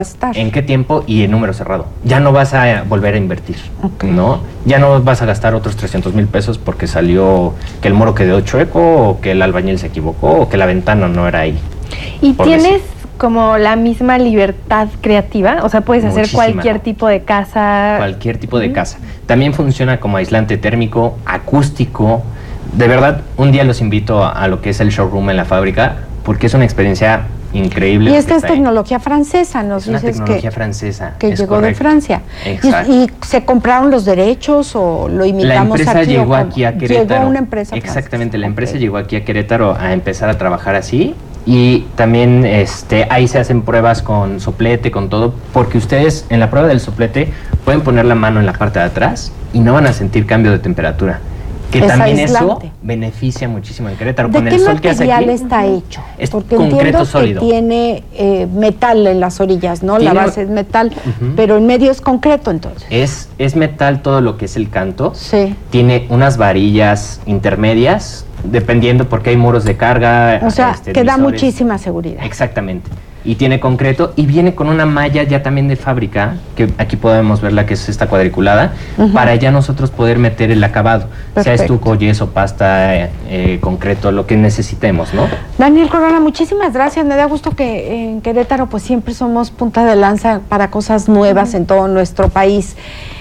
estar. ¿En qué tiempo y en número cerrado? Ya no vas a volver a invertir, Okay. ¿no? Ya no vas a gastar otros 300,000 pesos porque salió que el muro quedó chueco, o que el albañil se equivocó, o que la ventana no era ahí. ¿Y por tienes decir. como la misma libertad creativa? O sea, puedes hacer Muchísima. cualquier tipo de casa. Cualquier tipo de casa. También funciona como aislante térmico, acústico. De verdad, un día los invito a lo que es el showroom en la fábrica, porque es una experiencia increíble. Y lo esta que es está ahí. tecnología francesa, nos Es una dices tecnología francesa. que es llegó correcto. de Francia. Exacto. ¿Y se compraron los derechos o lo La imitamos empresa aquí? llegó o aquí a cómo? Querétaro. Llegó una empresa Exactamente, la francesa. empresa Ok. llegó aquí a Querétaro a empezar a trabajar así. Y también ahí se hacen pruebas con soplete, con todo, porque ustedes en la prueba del soplete pueden poner la mano en la parte de atrás y no van a sentir cambio de temperatura. Que Es también aislante. eso beneficia muchísimo en Querétaro. ¿De Con qué el sol que hace material aquí, está hecho? es Porque concreto entiendo sólido. que tiene metal en las orillas, ¿no? Tiene- La base es metal, Ujú. pero en medio es concreto entonces. es metal todo lo que es el canto. Sí. Tiene unas varillas intermedias, dependiendo porque hay muros de carga. O sea, que da divisores. muchísima seguridad. Exactamente. Y tiene concreto y viene con una malla ya también de fábrica, que aquí podemos verla, que es esta cuadriculada, Ujú. para ya nosotros poder meter el acabado, sea Perfecto. estuco, yeso, pasta, concreto, lo que necesitemos, ¿no? Daniel Corona, muchísimas gracias. Me da gusto que en Querétaro pues siempre somos punta de lanza para cosas nuevas en todo nuestro país.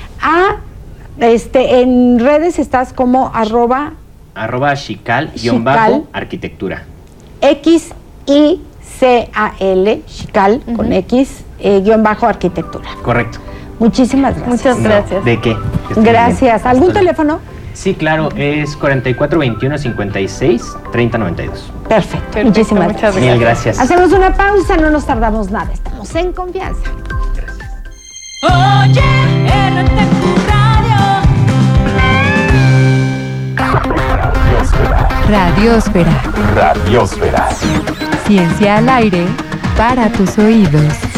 En redes estás como @ Chical-arquitectura. XICAL, Chical, con X, _arquitectura. Correcto. Muchísimas gracias. Muchas No, gracias. ¿de qué? Que estén Gracias. bien. ¿Algún Hasta luego. teléfono? Sí, claro, es 4421-56-3092. Perfecto. Muchísimas muchas gracias. Mil gracias. Hacemos una pausa, no nos tardamos nada. Estamos en confianza. Oye, RTQ Radio. Radiosfera. Radiosfera. Ciencia al aire para tus oídos.